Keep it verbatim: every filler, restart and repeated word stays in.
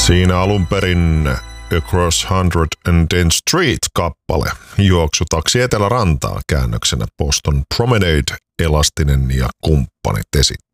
Siinä alun perin Across one hundred tenth Street-kappale, juoksutaksi Etelärantaa käännöksenä Boston Promenade, Elastinen ja kumppanit esitti.